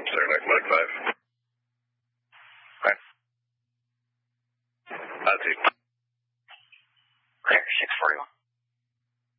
from Saranac Mike 5. Okay. I'll take Cracker 641.